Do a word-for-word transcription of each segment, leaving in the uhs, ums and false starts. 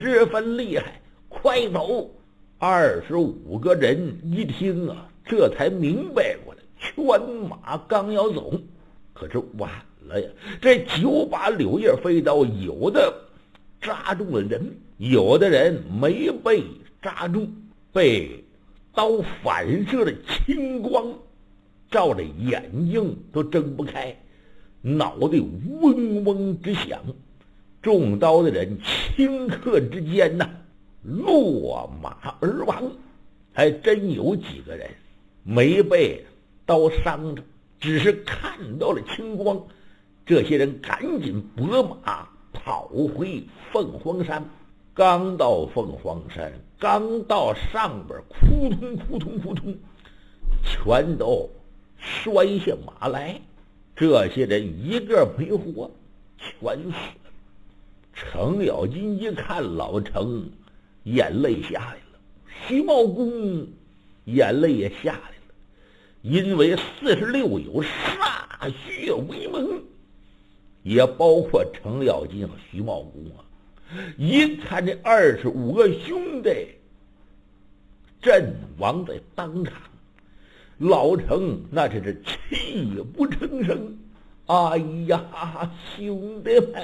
十分厉害，快走！二十五个人一听啊，这才明白过来，全马刚要走，可是晚了呀！这九把柳叶飞刀，有的扎中了人，有的人没被扎中，被刀反射的青光照着眼睛都睁不开，脑袋嗡嗡直响。中刀的人顷刻之间呐、啊，落马而亡。还真有几个人没被刀伤着，只是看到了青光。这些人赶紧拨马跑回凤凰山。刚到凤凰山，刚到上边，扑通扑通扑通，全都摔下马来。这些人一个没活，全死了。程咬金一看老程，眼泪下来了，徐茂公眼泪也下来了，因为四十六有歃血为盟，也包括程咬金和徐茂公啊。一看这二十五个兄弟阵亡在当场，老程那真是泣不成声。哎呀，兄弟们，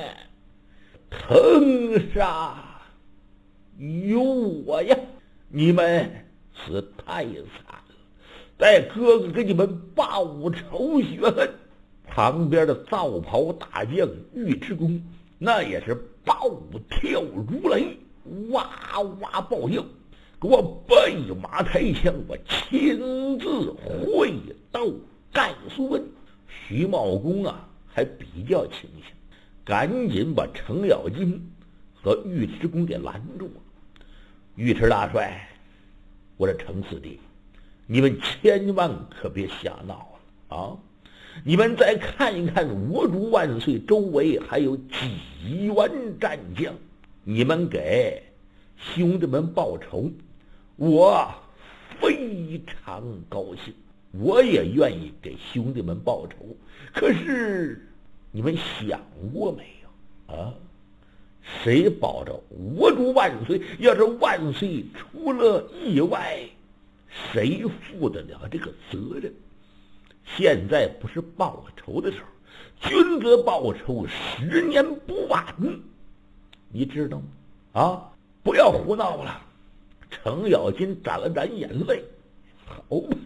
藤杀有我呀！你们死太惨了，待哥哥给你们报仇雪恨。旁边的皂袍大将尉迟恭那也是暴跳如雷，哇哇暴叫，给我备马抬枪，我亲自会刀盖苏文。徐茂公啊还比较清醒，赶紧把程咬金和尉迟恭给拦住了。尉迟大帅，我说程四弟，你们千万可别瞎闹了啊！你们再看一看我主万岁周围还有几员战将，你们给兄弟们报仇，我非常高兴，我也愿意给兄弟们报仇。可是你们想过没有啊？谁保着我主万岁？要是万岁出了意外，谁负得了这个责任？现在不是报仇的时候，君子报仇，十年不晚，你知道吗？啊，不要胡闹了。程咬金沾了沾眼泪，好吧。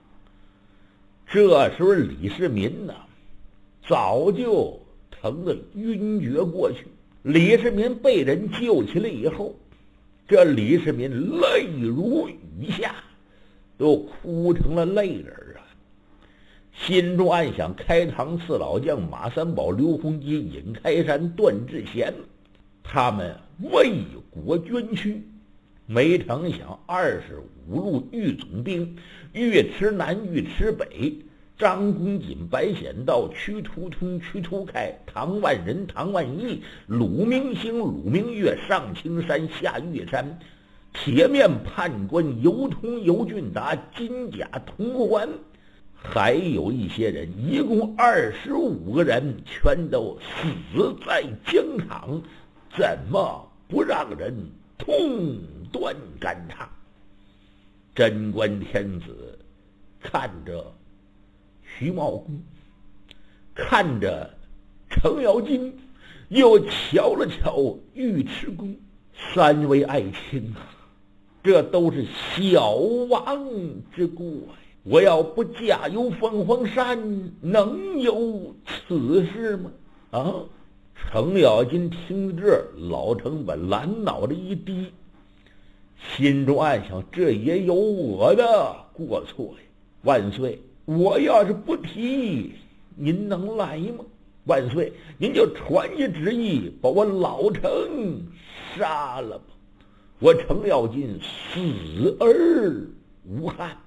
这时候李世民呢，早就疼得晕厥过去。李世民被人救起来以后，这李世民泪如雨下，都哭成了泪人啊。心中暗想，开膛四老将马三宝、刘洪基、尹开山、段志贤，他们为国捐躯，没成想二十五路御总兵尉迟南、尉迟北、张公瑾、白显道、屈突通、屈突开、唐万人、唐万义、鲁明星、鲁明月、上青山、下岳山、铁面判官尤通、尤俊达、金甲同环，还有一些人，一共二十五个人，全都死在疆场，怎么不让人痛断肝肠？贞观天子看着徐茂公，看着程咬金，又瞧了瞧尉迟恭，三位爱卿啊，这都是小王之过呀！我要不驾游凤凰山，能有此事吗？啊！程咬金听这，老程把蓝脑袋一低，心中暗想：这也有我的过错呀！万岁，我要是不提，您能来吗？万岁，您就传一旨意，把我老程杀了吧！我程咬金死而无憾。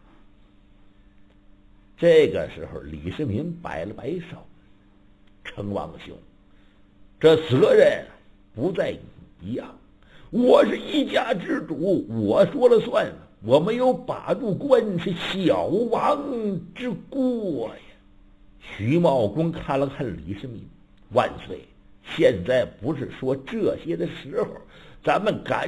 这个时候，李世民摆了摆手：“程王兄，这责任不在你呀，我是一家之主，我说了算，我没有把住关，是小王之过呀。”徐茂公看了看李世民：“万岁，现在不是说这些的时候， 咱们赶